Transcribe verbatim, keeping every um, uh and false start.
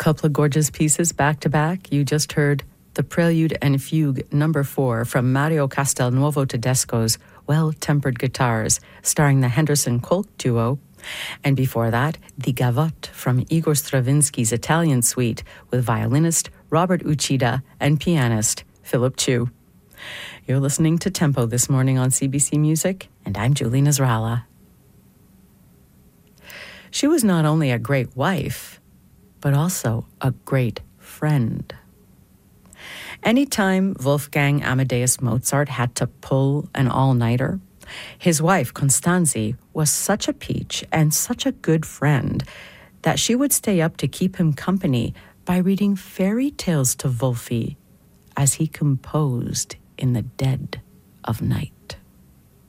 couple of gorgeous pieces back to back. You just heard the Prelude and Fugue number four from Mario Castelnuovo Tedesco's Well-Tempered Guitars, starring the Henderson-Kolk duo. And before that, the Gavotte from Igor Stravinsky's Italian Suite with violinist Robert Uchida and pianist Philip Chu. You're listening to Tempo this morning on C B C Music, and I'm Julie Nasrallah. She was not only a great wife, but also a great friend. Anytime Wolfgang Amadeus Mozart had to pull an all-nighter, his wife, Constanzi, was such a peach and such a good friend that she would stay up to keep him company by reading fairy tales to Wolfie as he composed in the dead of night.